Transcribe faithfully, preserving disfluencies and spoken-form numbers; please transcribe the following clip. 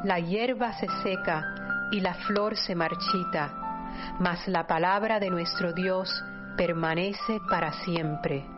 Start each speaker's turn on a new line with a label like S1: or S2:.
S1: La hierba se seca y la flor se marchita, mas la palabra de nuestro Dios permanece para siempre.